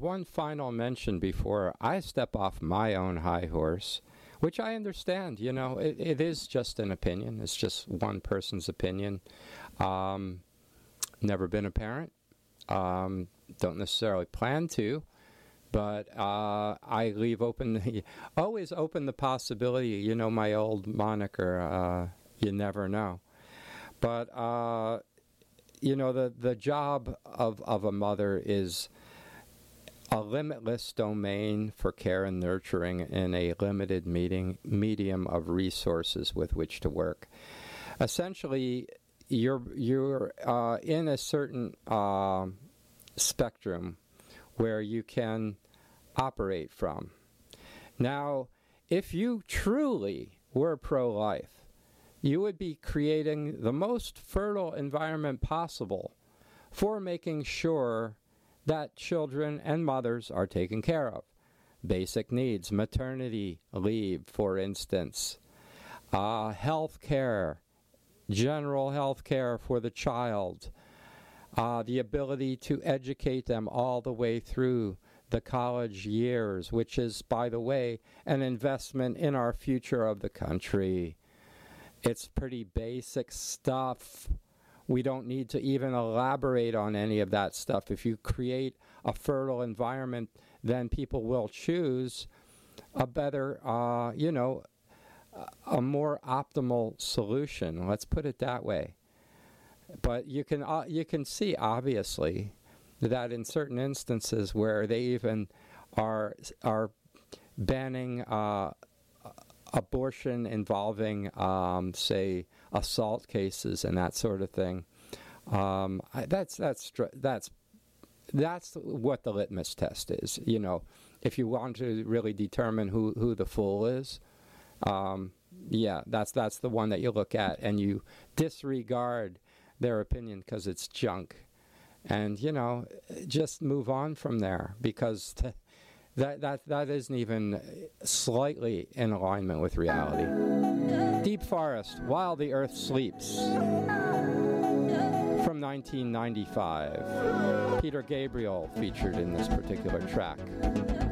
one final mention before I step off my own high horse, which I understand. It is just an opinion. It's just one person's opinion. Never been a parent. Don't necessarily plan to. But I leave always open the possibility, my old moniker, you never know. But, the job of a mother is a limitless domain for care and nurturing in a limited medium of resources with which to work. Essentially, you're in a certain spectrum where you can operate from. Now, if you truly were pro-life, you would be creating the most fertile environment possible for making sure that children and mothers are taken care of. Basic needs, maternity leave, for instance, health care, general health care for the child, the ability to educate them all the way through the college years, which is, by the way, an investment in our future of the country. It's pretty basic stuff. We don't need to even elaborate on any of that stuff. If you create a fertile environment, then people will choose a better, a more optimal solution. Let's put it that way. But you can see, obviously, that in certain instances where they even are banning abortion involving, say, assault cases and that sort of thing, that's what the litmus test is. If you want to really determine who the fool is, that's the one that you look at, and you disregard their opinion because it's junk. And, just move on from there, because that isn't even slightly in alignment with reality. Deep Forest, While the Earth Sleeps, from 1995. Peter Gabriel featured in this particular track.